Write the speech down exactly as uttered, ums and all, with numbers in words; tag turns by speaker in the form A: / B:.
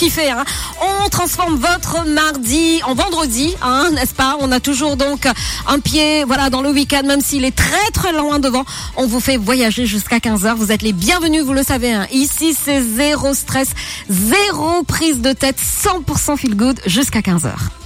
A: kiffer, hein. On transforme votre mardi en vendredi, hein, n'est-ce pas? On a toujours donc un pied, voilà, dans le week-end, même s'il est très très loin devant. On vous fait voyager jusqu'à quinze heures. Vous êtes les bienvenus, vous le savez, hein. Ici, c'est zéro stress, zéro prise de tête, cent pour cent feel good jusqu'à quinze heures.